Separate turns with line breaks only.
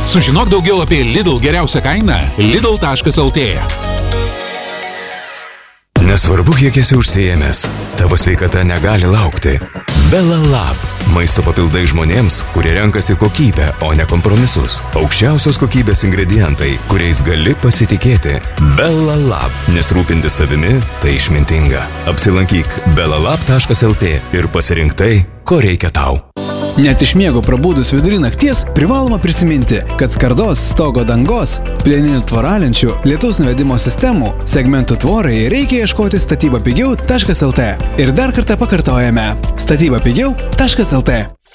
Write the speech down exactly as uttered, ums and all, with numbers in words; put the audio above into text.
Sužinok daugiau apie Lidl geriausią kainą lidl taškas lt.
Nesvarbu, kiek esi užsiėmęs, tavo sveikata negali laukti. Bella Lab. Maisto papildai žmonėms, kurie renkasi kokybę, o ne kompromisus. Aukščiausios kokybės ingredientai, kuriais gali pasitikėti. Bella Lab. Nes rūpintis savimi – tai išmintinga. Apsilankyk bella lab taškas lt ir pasirink tai, ko reikia tau.
Net iš miego prabudus vidury nakties privaloma prisiminti, kad skardos, stogo dangos, plieninių tvораlenčių, lietaus nuvedimo sistemų, segmentų tvorai reikia ieškoti statyba pigiau taškas lt. Ir dar kartą pakartojame – statyba pigiau taškas lt.